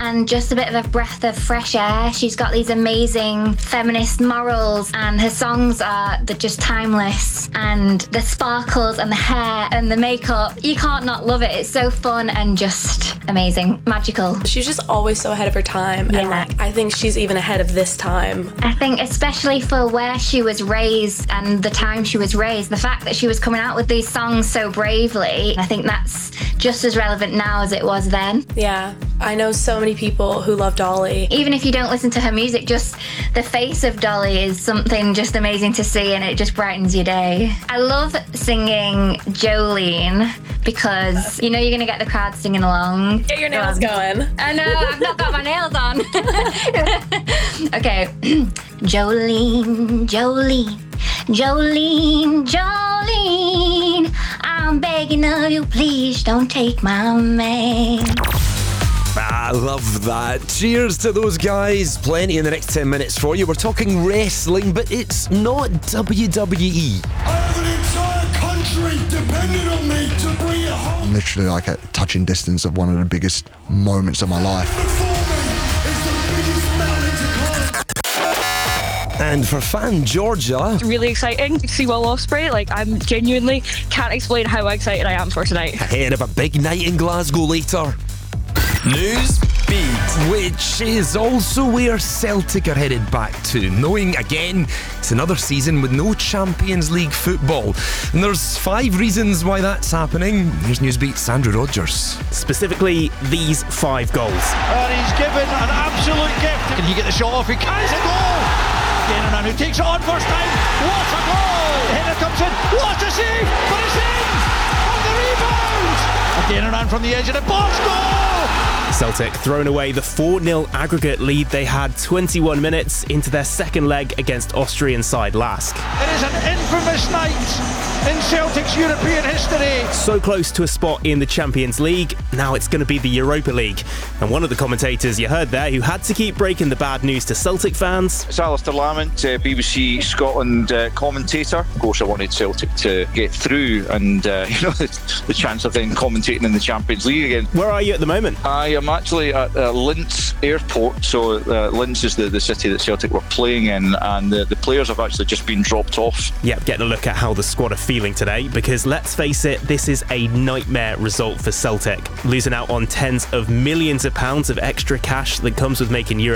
and just a bit of a breath of fresh air. She's got these amazing feminist morals, and her songs they're just timeless. And the sparkles and the hair and the makeup, you can't not love it. It's so fun and just amazing, magical. She's just always so ahead of her time, and I think she's even ahead of this time. I think especially for where she was raised and the time she was raised, the fact that she was coming out with these songs so bravely, I think that's just as relevant now as it was then. Yeah, I know so many people who love Dolly. Even if you don't listen to her music, just the face of Dolly is something just amazing to see, and it just brightens your day. I love singing Jolene because you know you're going to get the crowd singing along. Get your nails going. I know, I've not got my nails on. Okay. Jolene, Jolene, Jolene, Jolene, I'm begging of you, please don't take my man. I love that. Cheers to those guys. Plenty in the next 10 minutes for you. We're talking wrestling, but it's not WWE. I have an entire country depending on me to bring it home. I'm literally like at touching distance of one of the biggest moments of my life. Before me is the biggest mountain to climb. And for fan Georgia, It's really exciting to see Will Ospreay. I'm genuinely can't explain how excited I am for tonight. ahead of a big night in Glasgow later. News Beat. Which is also where Celtic are headed back to, knowing again it's another season with no Champions League football. And there's 5 reasons why that's happening. Here's Newsbeat's Andrew Rogers. Specifically, these 5 goals. And he's given an absolute gift. Can he get the shot off? He carries a goal. Dananan who takes it on first time. What a goal! The header comes in. What a save! But it's in! On the rebound! And Dananan from the edge of the box. Goal! Celtic thrown away the 4-0 aggregate lead they had 21 minutes into their second leg against Austrian side Lask. It is an infamous night in Celtic's European history. So close to a spot in the Champions League, now it's going to be the Europa League. And one of the commentators you heard there who had to keep breaking the bad news to Celtic fans. It's Alistair Lamont, BBC Scotland commentator. Of course, I wanted Celtic to get through and the chance of then commentating in the Champions League again. Where are you at the moment? I am actually at Linz Airport. So Linz is the city that Celtic were playing in, and the players have actually just been dropped off. Yep, getting a look at how the squad are feeling today, because let's face it, this is a nightmare result for Celtic. Losing out on tens of millions of pounds of extra cash that comes with making Europe